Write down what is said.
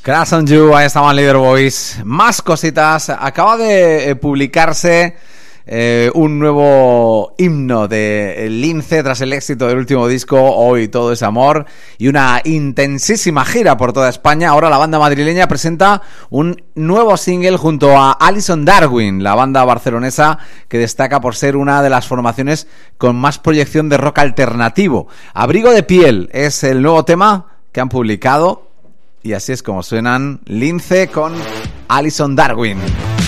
Crash on You, ahí estaban Leader Boys. Más cositas. Acaba de publicarse un nuevo himno de Lince tras el éxito del último disco, Hoy todo es amor, y una intensísima gira por toda España. Ahora la banda madrileña presenta un nuevo single junto a Alison Darwin, la banda barcelonesa que destaca por ser una de las formaciones con más proyección de rock alternativo. Abrigo de piel es el nuevo tema que han publicado. Y así es como suenan Lince con Alison Darwin.